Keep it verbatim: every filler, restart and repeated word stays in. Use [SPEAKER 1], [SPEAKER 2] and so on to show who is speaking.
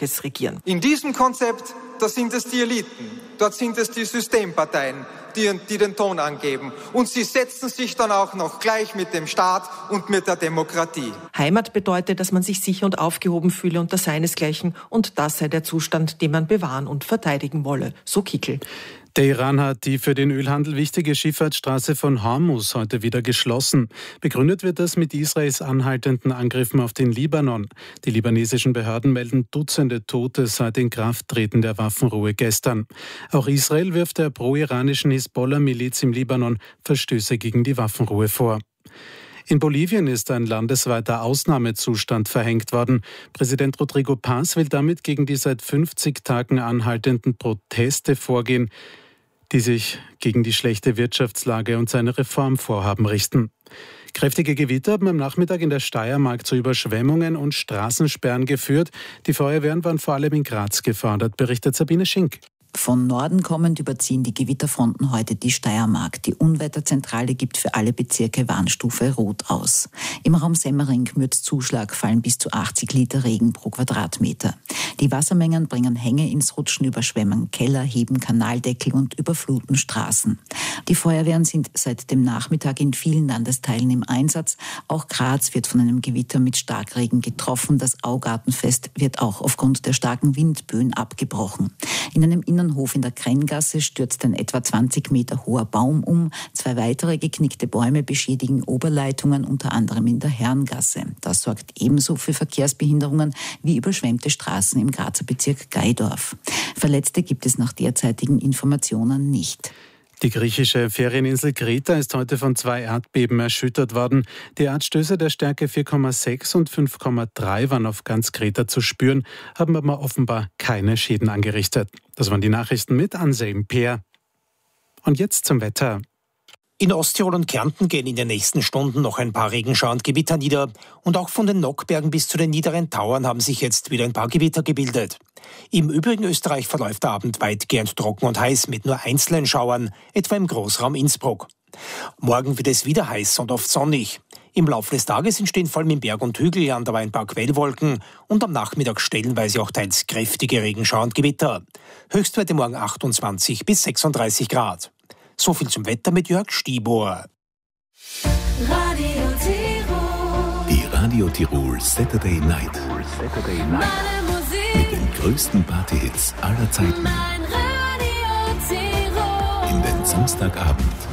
[SPEAKER 1] Volkes regieren.
[SPEAKER 2] In diesem Konzept, da sind es die Eliten, dort sind es die Systemparteien, die, die den Ton angeben. Und sie setzen sich dann auch noch gleich mit dem Staat und mit der Demokratie.
[SPEAKER 1] Heimat bedeutet, dass man sich sicher und aufgehoben fühle unter seinesgleichen, und das sei der Zustand, den man bewahren und verteidigen wolle, so Kickl.
[SPEAKER 3] Der Iran hat die für den Ölhandel wichtige Schifffahrtsstraße von Hormuz heute wieder geschlossen. Begründet wird das mit Israels anhaltenden Angriffen auf den Libanon. Die libanesischen Behörden melden Dutzende Tote seit Inkrafttreten der Waffenruhe gestern. Auch Israel wirft der pro-iranischen Hisbollah-Miliz im Libanon Verstöße gegen die Waffenruhe vor. In Bolivien ist ein landesweiter Ausnahmezustand verhängt worden. Präsident Rodrigo Paz will damit gegen die seit fünfzig Tagen anhaltenden Proteste vorgehen, die sich gegen die schlechte Wirtschaftslage und seine Reformvorhaben richten. Kräftige Gewitter haben am Nachmittag in der Steiermark zu Überschwemmungen und Straßensperren geführt. Die Feuerwehren waren vor allem in Graz gefordert, berichtet Sabine Schink.
[SPEAKER 4] Von Norden kommend überziehen die Gewitterfronten heute die Steiermark. Die Unwetterzentrale gibt für alle Bezirke Warnstufe Rot aus. Im Raum Semmering, Mürzzuschlag, fallen bis zu achtzig Liter Regen pro Quadratmeter. Die Wassermengen bringen Hänge ins Rutschen, überschwemmen Keller, heben Kanaldeckel und überfluten Straßen. Die Feuerwehren sind seit dem Nachmittag in vielen Landesteilen im Einsatz. Auch Graz wird von einem Gewitter mit Starkregen getroffen. Das Augartenfest wird auch aufgrund der starken Windböen abgebrochen. In einem Innenhof in der Krenngasse stürzt ein etwa zwanzig Meter hoher Baum um. Zwei weitere geknickte Bäume beschädigen Oberleitungen, unter anderem in der Herrengasse. Das sorgt ebenso für Verkehrsbehinderungen wie überschwemmte Straßen im Grazer Bezirk Gaidorf. Verletzte gibt es nach derzeitigen Informationen nicht.
[SPEAKER 3] Die griechische Ferieninsel Kreta ist heute von zwei Erdbeben erschüttert worden. Die Erdstöße der Stärke vier Komma sechs und fünf Komma drei waren auf ganz Kreta zu spüren, haben aber offenbar keine Schäden angerichtet. Das waren die Nachrichten mit Anselm Peer. Und jetzt zum Wetter.
[SPEAKER 5] In Osttirol und Kärnten gehen in den nächsten Stunden noch ein paar Regenschauer und Gewitter nieder. Und auch von den Nockbergen bis zu den niederen Tauern haben sich jetzt wieder ein paar Gewitter gebildet. Im übrigen Österreich verläuft der Abend weitgehend trocken und heiß mit nur einzelnen Schauern, etwa im Großraum Innsbruck. Morgen wird es wieder heiß und oft sonnig. Im Laufe des Tages entstehen vor allem im Berg- und Hügelland aber ein paar Quellwolken und am Nachmittag stellenweise auch teils kräftige Regenschauer und Gewitter. Höchstwerte morgen achtundzwanzig bis sechsunddreißig Grad. So viel zum Wetter mit Jörg Stiebuhr.
[SPEAKER 6] Radio Tirol.
[SPEAKER 7] Die Radio Tirol Saturday Night.
[SPEAKER 6] Saturday Night.
[SPEAKER 7] Mit den größten Partyhits aller Zeiten.
[SPEAKER 6] Mein Radio Tirol.
[SPEAKER 7] In den Samstagabend.